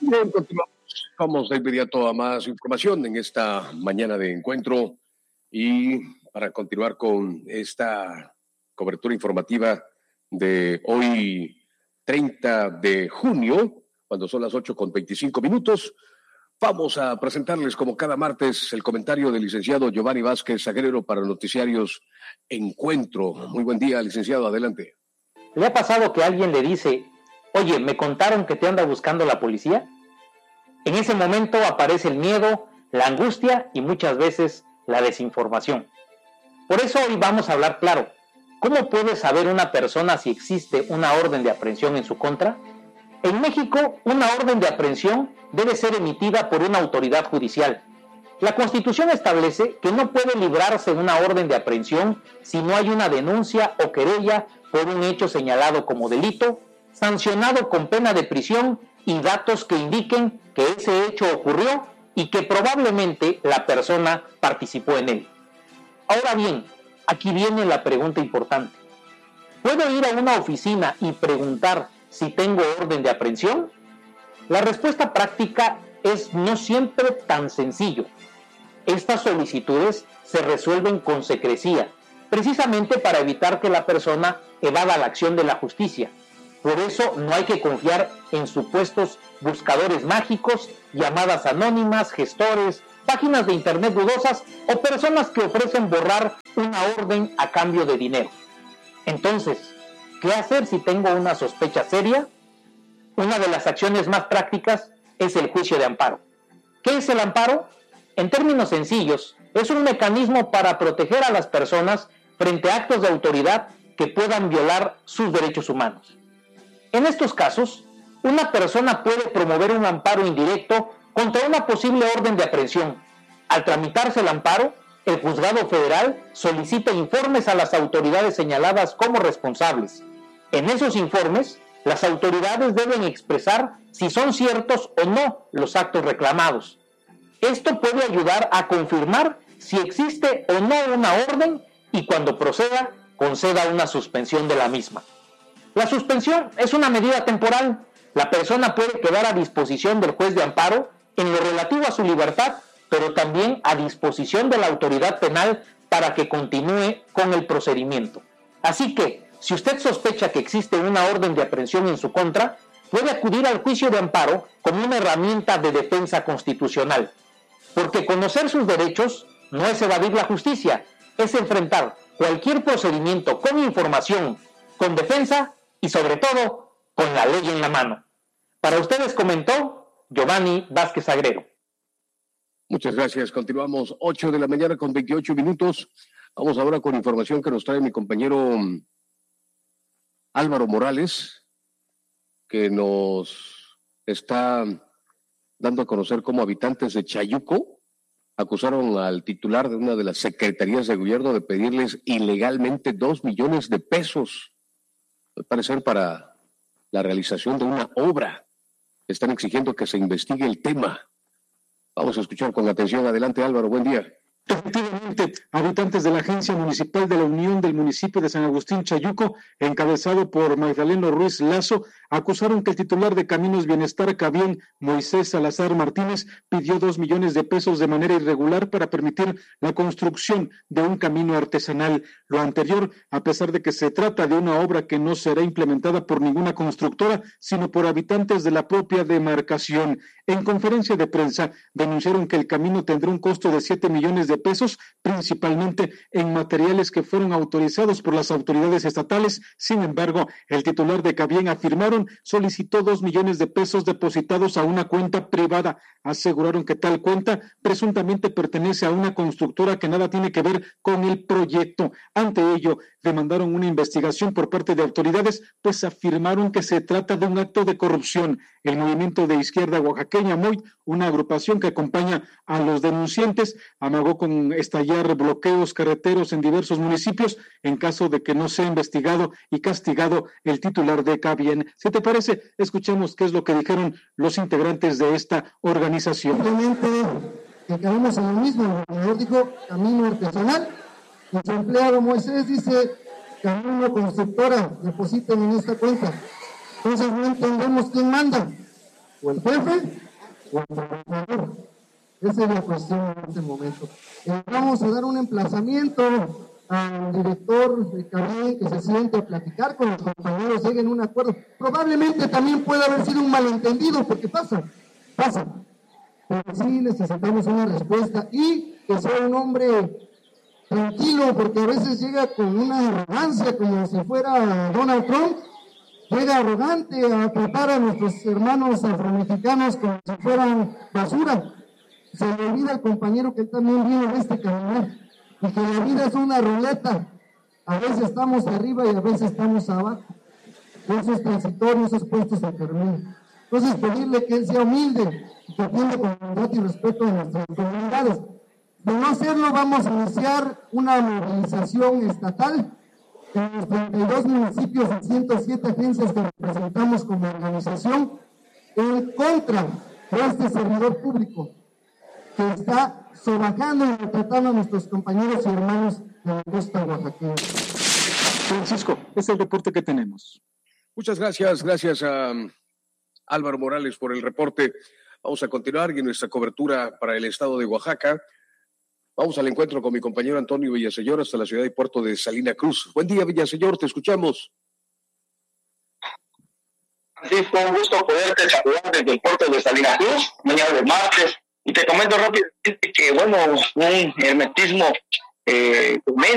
Bien, continuamos. Vamos de inmediato a más información en esta mañana de encuentro y para continuar con esta cobertura informativa de hoy 30 de junio, cuando son las 8:25, vamos a presentarles como cada martes el comentario del licenciado Giovanni Vázquez Zagrero para Noticiarios Encuentro. Muy buen día, licenciado, adelante. ¿Le ha pasado que alguien le dice, oye, me contaron que te anda buscando la policía? En ese momento aparece el miedo, la angustia y muchas veces la desinformación. Por eso hoy vamos a hablar claro. ¿Cómo puede saber una persona si existe una orden de aprehensión en su contra? En México, una orden de aprehensión debe ser emitida por una autoridad judicial. La Constitución establece que no puede librarse una orden de aprehensión si no hay una denuncia o querella por un hecho señalado como delito, sancionado con pena de prisión y datos que indiquen que ese hecho ocurrió y que probablemente la persona participó en él. Ahora bien, aquí viene la pregunta importante. ¿Puedo ir a una oficina y preguntar si tengo orden de aprehensión? La respuesta práctica es no siempre tan sencillo. Estas solicitudes se resuelven con secrecía, precisamente para evitar que la persona evada la acción de la justicia. Por eso no hay que confiar en supuestos buscadores mágicos, llamadas anónimas, gestores, páginas de internet dudosas o personas que ofrecen borrar una orden a cambio de dinero. Entonces, ¿qué hacer si tengo una sospecha seria? Una de las acciones más prácticas es el juicio de amparo. ¿Qué es el amparo? En términos sencillos, es un mecanismo para proteger a las personas frente a actos de autoridad que puedan violar sus derechos humanos. En estos casos, una persona puede promover un amparo indirecto contra una posible orden de aprehensión. Al tramitarse el amparo, el juzgado federal solicita informes a las autoridades señaladas como responsables. En esos informes, las autoridades deben expresar si son ciertos o no los actos reclamados. Esto puede ayudar a confirmar si existe o no una orden y cuando proceda, conceda una suspensión de la misma. La suspensión es una medida temporal. La persona puede quedar a disposición del juez de amparo en lo relativo a su libertad, pero también a disposición de la autoridad penal para que continúe con el procedimiento. Así que, si usted sospecha que existe una orden de aprehensión en su contra, puede acudir al juicio de amparo como una herramienta de defensa constitucional. Porque conocer sus derechos no es evadir la justicia, es enfrentar cualquier procedimiento con información, con defensa y sobre todo con la ley en la mano. Para ustedes comentó Giovanni Vázquez Zagrero. Muchas gracias. Continuamos 8:28 a.m. Vamos ahora con información que nos trae mi compañero Álvaro Morales, que nos está dando a conocer cómo habitantes de Chayuco acusaron al titular de una de las secretarías de gobierno de pedirles ilegalmente 2 millones de pesos, al parecer para la realización de una obra. Están exigiendo que se investigue el tema. Vamos a escuchar con atención. Adelante, Álvaro, buen día. Efectivamente, habitantes de la Agencia Municipal de la Unión del municipio de San Agustín Chayuco, encabezado por Magdaleno Ruiz Lazo, acusaron que el titular de Caminos Bienestar Cabién, Moisés Salazar Martínez, pidió 2 millones de pesos de manera irregular para permitir la construcción de un camino artesanal. Lo anterior, a pesar de que se trata de una obra que no será implementada por ninguna constructora, sino por habitantes de la propia demarcación. En conferencia de prensa, denunciaron que el camino tendrá un costo de 7 millones de pesos, principalmente en materiales que fueron autorizados por las autoridades estatales. Sin embargo, el titular de Cabién afirmaron solicitó 2 millones de pesos depositados a una cuenta privada. Aseguraron que tal cuenta presuntamente pertenece a una constructora que nada tiene que ver con el proyecto. Ante ello, demandaron una investigación por parte de autoridades, pues afirmaron que se trata de un acto de corrupción. El Movimiento de Izquierda Oaxaqueña, MOI, una agrupación que acompaña a los denunciantes, amagó con estallar bloqueos carreteros en diversos municipios en caso de que no sea investigado y castigado el titular de Cabién. Si te parece, escuchemos qué es lo que dijeron los integrantes de esta organización. Simplemente que caemos en lo mismo. El gobernador dijo camino artesanal, y su empleado Moisés dice camino constructora, depositen en esta cuenta. Entonces no entendemos quién manda. o el jefe o el trabajador. Esa es la cuestión en este momento. Vamos a dar un emplazamiento al director de Carmen que se siente a platicar con los compañeros, lleguen a un acuerdo. Probablemente también puede haber sido un malentendido, porque pasa. Pero sí necesitamos una respuesta y que sea un hombre tranquilo, porque a veces llega con una arrogancia como si fuera Donald Trump, llega arrogante a tratar a nuestros hermanos afromexicanos como si fueran basura. Se le olvida al compañero que él también viene de este caminar y que la vida es una ruleta. A veces estamos arriba y a veces estamos abajo. Eso es transitorio, esos puestos se terminan. Entonces, pedirle que él sea humilde y que atienda con humildad y respeto a nuestras comunidades. De no hacerlo, vamos a iniciar una movilización estatal en los 32 municipios y 107 agencias que representamos como organización en contra de este servidor público que está sobajando y maltratando a nuestros compañeros y hermanos de la costa oaxaqueña. Francisco, es el reporte que tenemos. Muchas gracias a Álvaro Morales por el reporte. Vamos a continuar y en nuestra cobertura para el estado de Oaxaca. Vamos al encuentro con mi compañero Antonio Villaseñor hasta la ciudad y puerto de Salina Cruz. Buen día, Villaseñor, te escuchamos. Francisco, un gusto poderte saludar desde el puerto de Salina Cruz, mañana de martes. Y te comento rápidamente que, bueno, un hermetismo